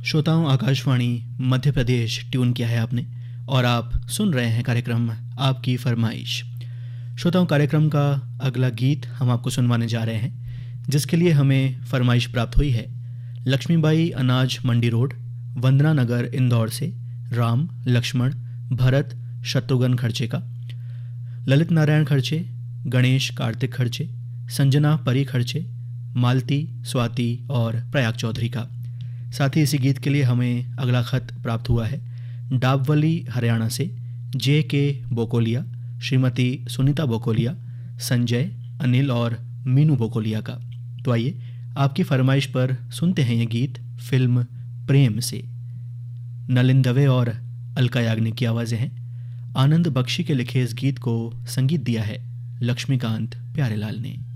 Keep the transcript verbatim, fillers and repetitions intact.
श्रोताओं, आकाशवाणी मध्य प्रदेश ट्यून किया है आपने और आप सुन रहे हैं कार्यक्रम आपकी फरमाइश। श्रोताओं, कार्यक्रम का अगला गीत हम आपको सुनवाने जा रहे हैं, जिसके लिए हमें फरमाइश प्राप्त हुई है लक्ष्मीबाई अनाज मंडी रोड, वंदना नगर, इंदौर से राम, लक्ष्मण, भरत, शत्रुघ्न खर्चे का, ललित नारायण खर्चे, गणेश कार्तिक खर्चे, संजना परी खर्चे, मालती, स्वाति और प्रयाग चौधरी का। साथ ही इसी गीत के लिए हमें अगला खत प्राप्त हुआ है डाबवली हरियाणा से जे के बोकोलिया, श्रीमती सुनीता बोकोलिया, संजय, अनिल और मीनू बोकोलिया का। तो आइए आपकी फरमाइश पर सुनते हैं ये गीत फिल्म प्रेम से। नलिन दवे और अलका याग्निक की आवाज़ें हैं। आनंद बख्शी के लिखे इस गीत को संगीत दिया है लक्ष्मीकांत प्यारेलाल ने।